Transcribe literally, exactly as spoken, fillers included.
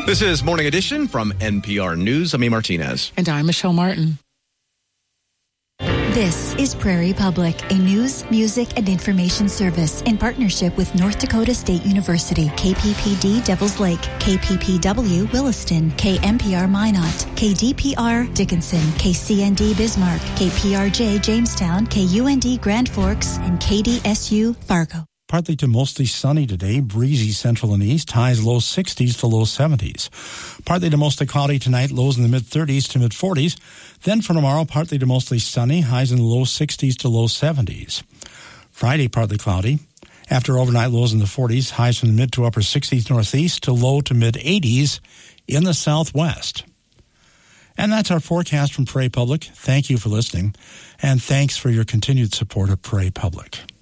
This is Morning Edition from N P R News. I'm E. Martinez. And I'm Michelle Martin. This is Prairie Public, a news, music, and information service in partnership with North Dakota State University, K P P D Devils Lake, K P P W Williston, K M P R Minot, K D P R Dickinson, K C N D Bismarck, K P R J Jamestown, K U N D Grand Forks, and K D S U Fargo. Partly to mostly sunny today, breezy central and east, highs low sixties to low seventies. Partly to mostly cloudy tonight, lows in the mid-thirties to mid-forties. Then for tomorrow, partly to mostly sunny, highs in the low sixties to low seventies. Friday, partly cloudy. After overnight lows in the forties, highs from the mid to upper sixties northeast to low to mid-eighties in the southwest. And that's our forecast from Prairie Public. Thank you for listening, and thanks for your continued support of Prairie Public.